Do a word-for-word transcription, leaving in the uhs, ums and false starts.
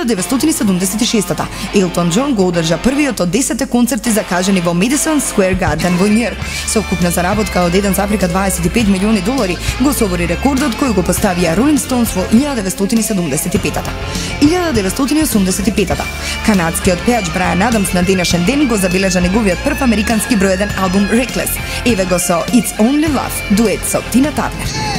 илјада деветстотини седумдесет и шеста. Елтон Џон го одржа првиот од десет концерти закажани во Madison Square Garden во Њујорк. Со вкупна заработка од еден запирка дваесет и пет милиони долари го собори рекордот кој го поставија Rolling Stones во илјада деветстотини седумдесет и пета. илјада деветстотини осумдесет и пета. Канадскиот пеач Брайан Адамс на денешен ден го забележа неговиот прв американски број еден албум Reckless. Еве го со It's Only Love, дует со Тина Тарнер.